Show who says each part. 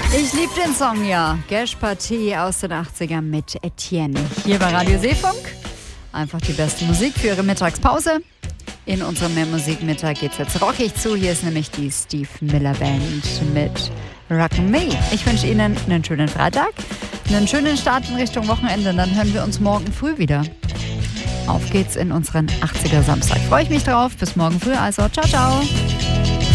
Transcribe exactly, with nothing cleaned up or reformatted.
Speaker 1: Ich liebe den Song, ja. Gash Party aus den achtzigern mit Etienne. Hier bei Radio Seefunk. Einfach die beste Musik für Ihre Mittagspause. In unserem Mehr Musik Mittag geht's jetzt rockig zu. Hier ist nämlich die Steve Miller Band mit Rockin' Me. Ich wünsche Ihnen einen schönen Freitag, einen schönen Start in Richtung Wochenende. Und dann hören wir uns morgen früh wieder. Auf geht's in unseren achtziger Samstag. Freue ich mich drauf. Bis morgen früh. Also, ciao, ciao.